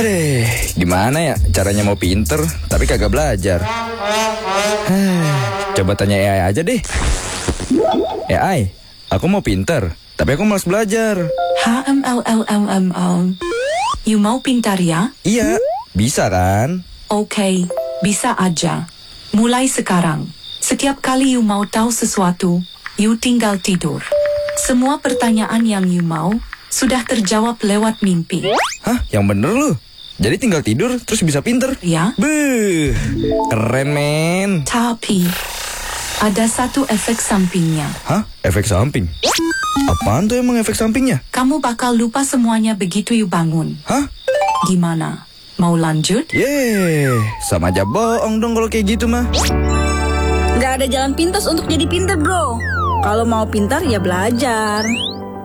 Aduh, gimana ya caranya mau pinter tapi kagak belajar? Coba tanya AI aja deh. AI, aku mau pinter tapi aku malas belajar. You mau pintar ya? Iya, bisa kan? Oke, bisa aja. Mulai sekarang, setiap kali you mau tahu sesuatu, you tinggal tidur. Semua pertanyaan yang you mau sudah terjawab lewat mimpi. Hah? Yang bener lu? Jadi tinggal tidur terus bisa pinter? Ya. Beuh, keren men. Tapi, ada satu efek sampingnya. Hah? Efek samping? Apaan tuh emang efek sampingnya? Kamu bakal lupa semuanya begitu you bangun. Hah? Gimana? Mau lanjut? Sama aja bohong dong kalau kayak gitu mah. Nggak ada jalan pintas untuk jadi pintar, bro. Kalau mau pintar ya belajar.